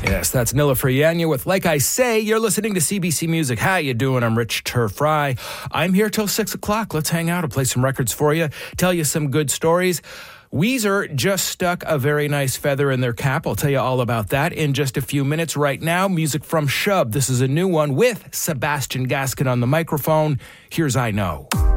Yes, that's Nilla Frianya with Like I Say. You're listening to CBC Music. How you doing? I'm Rich Turfry. I'm here till 6 o'clock. Let's hang out. I'll play some records for you, tell you some good stories. Weezer just stuck a very nice feather in their cap. I'll tell you all about that in just a few minutes. Right now, music from Shub. This is a new one with Sebastian Gaskin on the microphone. Here's I Know.